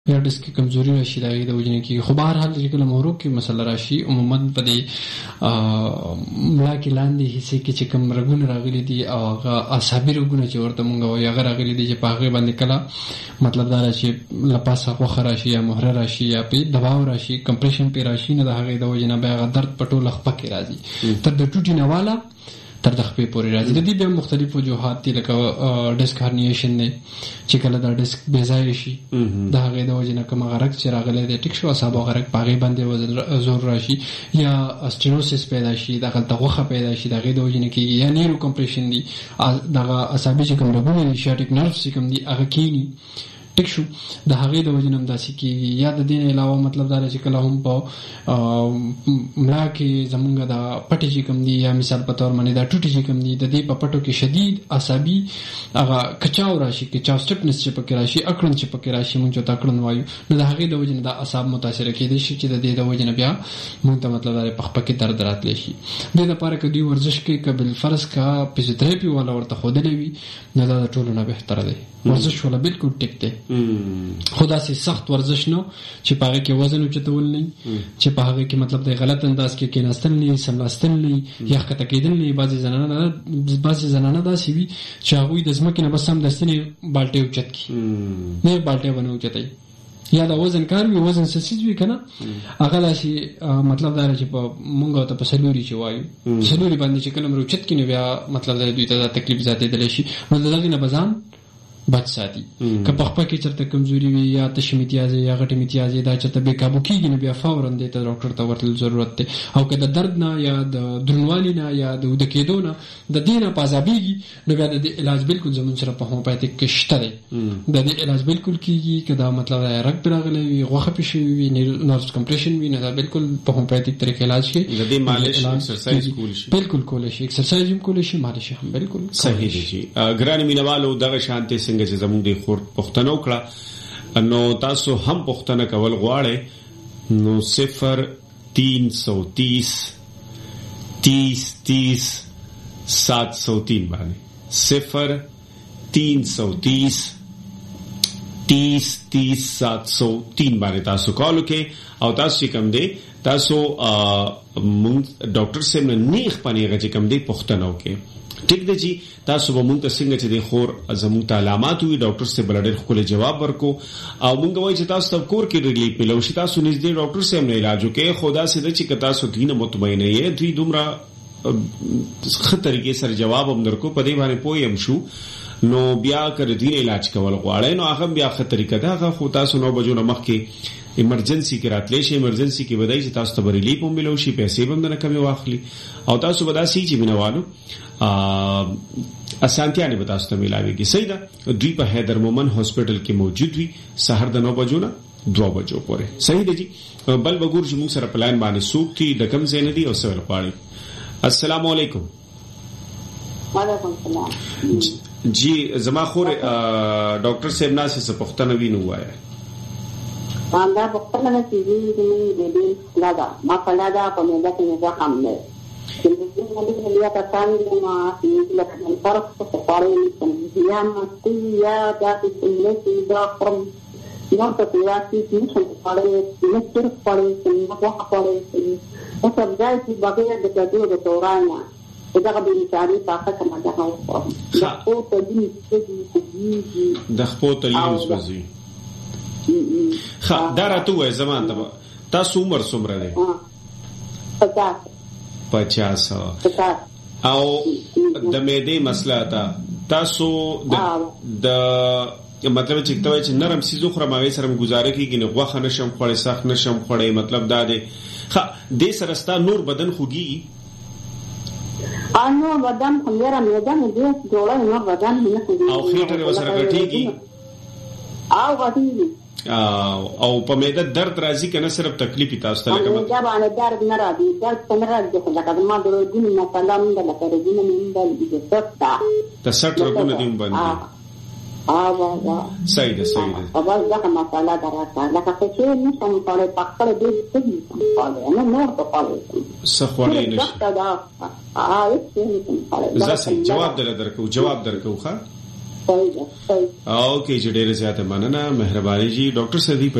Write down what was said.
یا ډسک کې کمزوري راشي دا د وجنه کې. خو بهر حال چې کله مورو کې مسله راشي عموما په دې ملا کې لاندې حصے کې چې کوم رګونه راغلي دي او هغه اعصابي رګونه چې ورته مونږ وایو هغه راغلي دي چې په هغه باندې کله مطلب دا راشي لپاسه غوښه راشي یا مهره راشي یا په دباو راشي کمپریشن په راشي نه د هغه د وجنه به هغه درد په ټوله خپه کې راځي تر د ټوټي نه والا تر د خپې پورې راځي. د دې بیا مختلف وجوهات دي لکه ډسک هرنیشن دی چې کله دا ډسک بې ځایه شي د هغې د وجې نه کوم غرق چې راغلی دی ټیک شو اعصابو غرق په هغې باندې زور راشي یا اسټینوسس پیدا شي دغلته غوښه پیدا شي د هغې د وجې نه کېږي یا نیرو کمپریشن دي دغه اعصابي چې کوم رګونه دي شیاټیک نرف چې کوم دي هغه کېني ټیک شو د هغې د وجې نه هم داسې کېږي. یا د دې نه علاوه مطلب دا دی چې کله هم په ملا کې زمونږ د پټې چې کوم دي یا مثال په طور باندې دا ټوټې چې کوم دي د دې په پټو کې شدید اعصابي هغه کچاو راشي کچاو سټپنس چې پکې راشي اکړن چې پکې راشي مونږ ته اکړن وایو نو د هغې د وجې نه دا اعصاب متاثره کېدای شي چې د دې د وجې نه بیا مونږ ته مطلب دا په خپه کې درد راتلی شي. دې لپاره که دوی ورزش کوي که بالفرض که فزیوتراپي والا ورته ښودلی وي نو دا د ټولو نه بهتره دی. ورزش والا بالکل ټیک دی خو داسې سخت ورزش نه چې په هغې کې وزن اوچتول نه چې په هغې کې مطلب د غلط انداز کې کېناستل نه سملاستل نه یا ښکته کېدل نه. بعضې زنانه داسې وي چې هغوی د ځمکې نه بس سمدستي نه بالټۍ اوچت کړي نه بالټۍ به نه اوچتوي یا دا وزن کار وي وزن سسیز وي که نه هغه داسې مطلب دا چې مونږ ورته په سلوري چې وایو سلوري باندې چې کله مر اوچت کړي نو بیا مطلب دا دوی ته دا تکلیف زیاتېدلی شي نو د دغې نه به ځان بد ساتي. که په خپه کې چېرته کمزوري وي یا تشې متیازې یا غټې متیازې دا چېرته بې کابو کېږي نو بیا فوراً دې ته ډاکټر ته ورتلل ضرورت دی. او که د درد نه یا د دروندوالي نه یا د اوده کېدو نه د دې نه په عذابېږي نو بیا د دې علاج بالکل زموږ سره په هومیوپاتیک کې شته دی. د دې علاج بالکل کېږي که دا مطلب رګ پرې راغلی وي غوښه پرې شوي وي نرቭ کمپریشن وي نو دا بالکل په هومیوپاتیک طریقې علاج کې بالکل کولی شي. ایکسرسایز هم کولی شي مالش هم بالکل صحیح دی. ګرانو مینوالو دغه شانتې څنګه چې زموږ د خور پوښتنه وکړه نو تاسو هم پوښتنه کول غواړئ نو 0-330-30-30-703 باندې 0-330-30-30-703 باندې تاسو کال وکړئ او تاسو چې کوم دی تاسو مونږ ډاکټر صاحب نه نیغ پنیغه چې کوم دی پوښتنه وکړئ. ټیک دی جی تاسو به مونږ ته څنګه چې د خور زموږ ته علامات وي ډاکټر صاحب بل ډېر ښکلی جواب ورکو او مونږ وایو چې تاسو ته کور کې ریلیف ملو شي تاسو نږدې ډاکټر صاحب نه علاج وکړئ. خو داسې ده چې که تاسو دینه مطمئنه یې دوی دومره ښه طریقې سره جواب هم درکو په دې باندې پوه یم شو نو بیا که د دین علاج کول غواړئ نو هغه بیا ښه طریقه ده. هغه خو تاسو 9 بجو نه مخکې ایمرجنسي کې راتلی شي ایمرجنسي کې بدای چې تاسو ته ریلیف هم ملو شي پیسې به نه کمې واخلي او تاسو به داسې چې مینوالو اسانتیا نه به تاسو ته ملاويږي. صحیح ده. دوی په حیدر مومن هاسپټل کې موجود وي سحر د 9 بجو نه 2 بجو پورې. صحیح ده جی. بل وګور چې موږ سره پلان باندې سوق کی د کم ځای نه دی او سوال غواړي. السلام علیکم. وعلیکم السلام. جی زما خور ډاکټر صاحب ناسه څه پوښتنه وینو وایي دا پوښتنه نه کیږي د دې لادا ما فلادا په مې دا کې نه هم نه چې موږ دې ته تاسو ما چې لکه فرق څه پاره چې یا مستي یا د انګلیسي دا فرم نو ته یاسي چې څه پاره چې څه پاره چې موږ پاره او څه ځای چې باندې د کډو د تورانا دا به انساني طاقت ما ده او د خپل تدین د خپل تلین وځي. خا دا راته وای زمان ته تاسو عمر څومره دی؟ 50 او د مېدې مسله ده تاسو د مطلب چې توای چې نرم سيزو خرماوي سره گزاره کیږي نه غوخه نشم خوړې سخت نشم خوړې مطلب دا دی. خا دې سره ستا نور بدن خوږي انو بدن خمیره میدان دې جوړه نو بدن نه خوږي او خېټه وسره غټيږي او غټيږي او په مېده درد راځي کنه صرف تکلیف تاسو ته لکه دا باندې درد نه راځي درد څنګه راځي لکه ما درو دې نه سلام ده لکه دې نه من دې تستا تسټ رګونه دې باندې صحیح ده صحیح ده او بس دا مساله درته لکه چې نشم په پخړه دې څه نه نور په پاله سخوالي نشي زاسي جواب درکو ښه صحیح ده. او کې چې ډېر زیاته مننه، مهرباني جی. ډاکټر سدی